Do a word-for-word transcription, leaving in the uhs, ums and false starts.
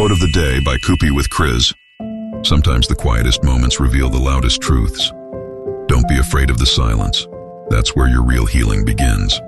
Quote of the day by Koopy with Chris. Sometimes the quietest moments reveal the loudest truths. Don't be afraid of the silence. That's where your real healing begins.